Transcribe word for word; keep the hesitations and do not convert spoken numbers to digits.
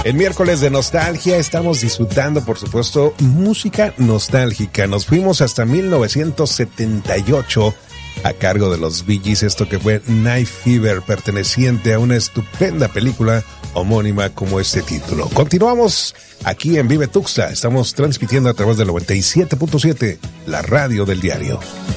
En miércoles de nostalgia estamos disfrutando, por supuesto, música nostálgica. Nos fuimos hasta mil novecientos setenta y ocho a cargo de los Bee Gees, esto que fue Night Fever, perteneciente a una estupenda película homónima como este título. Continuamos aquí en Vive Tuxtla. Estamos transmitiendo a través del noventa y siete punto siete, la radio del diario.